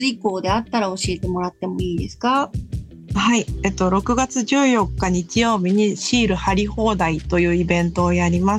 以降であったら教えてもらってもいいですか？ はい。6月14日日曜日にシール貼り放題というイベントをやります。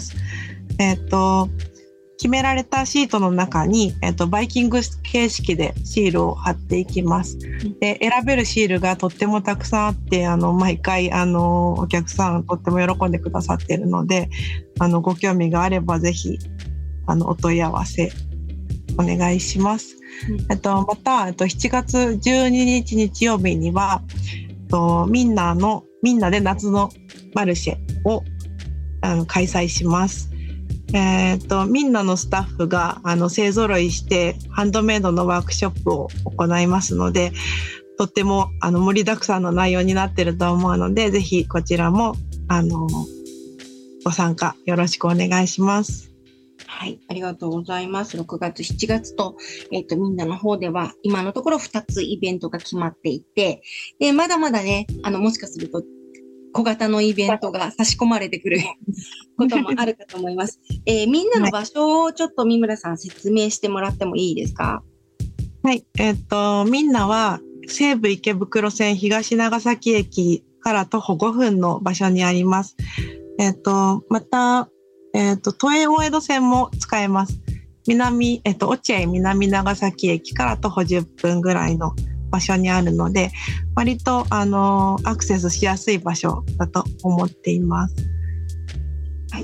決められたシートの中に、バイキング形式でシールを貼っていきます。で、選べるシールがとってもたくさんあって、毎回、お客さんとっても喜んでくださっているので、ご興味があればぜひ、お問い合わせお願いします。また、7月12日日曜日には、みんなで夏のマルシェを開催します。みんなのスタッフが勢ぞろいしてハンドメイドのワークショップを行いますので、とっても盛りだくさんの内容になっていると思うので、ぜひこちらもご参加よろしくお願いします。 はい、ありがとうございます。6月、7月と、みんなの方では、今のところ2つイベントが決まっていて、で、まだまだね、もしかすると、小型のイベントが差し込まれてくることもあるかと思います。みんなの場所をちょっと三村さん説明してもらってもいいですか？ はい、みんなは西武池袋線東長崎駅から徒歩5分の場所にあります。また、都営大江戸線も使えます。落合南長崎駅から徒歩10分ぐらいの場所にあるので、割とアクセスしやすい場所だと思っています。 はい、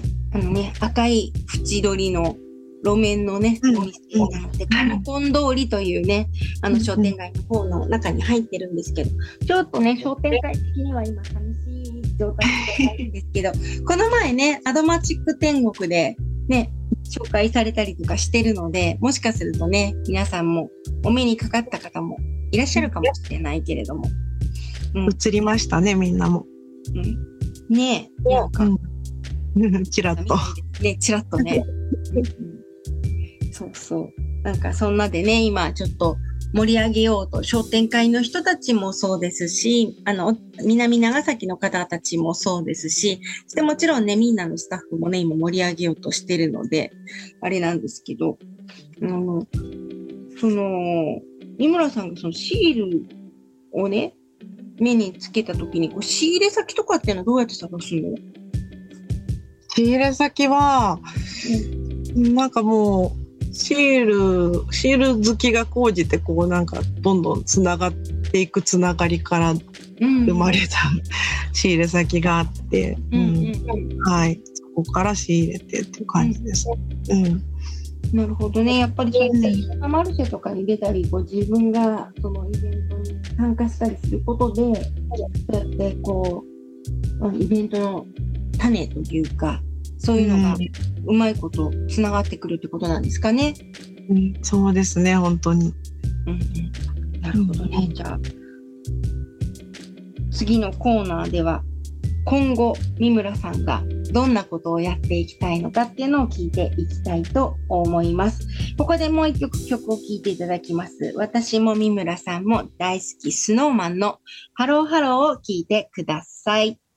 赤い縁取りの路面のね、お店になって、カ本通りというね、商店街の方の中に入ってるんですけど、ちょっとね、商店街的には今寂しい状態なんですけど、この前ね、アドマチック天国でね、紹介されたりとかしてるので、もしかするとね、皆さんもお目にかかった方もいらっしゃるかもしれないけれども。 映りましたね、みんなも。 ねえ、なんか。 チラッと。 ね、チラッとね。そうそう。なんかそんなでね、今ちょっと盛り上げようと、商店会の人たちもそうですし、南長崎の方たちもそうですし、そしてもちろんね、みんなのスタッフもね、今盛り上げようとしてるので、あれなんですけど、三村さんがそのシールをね、目につけたときに、仕入れ先とかっていうのはどうやって探すの？ 仕入れ先は、なんかもう、シール好きが高じて、なんか、どんどんつながっていくつながりから生まれた、仕入れ先があって、はい。そこから仕入れてっていう感じです。 なるほどね。やっぱりそうやってマルシェとかに出たり、自分がそのイベントに参加したりすることで、そうやってイベントの種というか、そういうのがうまいことつながってくるってことなんですかね。 そうですね、本当に。 なるほどね。じゃあ、次のコーナーでは、今後、三村さんがどんなことをやっていきたいのかっていうのを聞いていきたいと思います。ここでもう一曲を聴いていただきます。私も三村さんも大好き SnowMan のハローハローを聴いてください。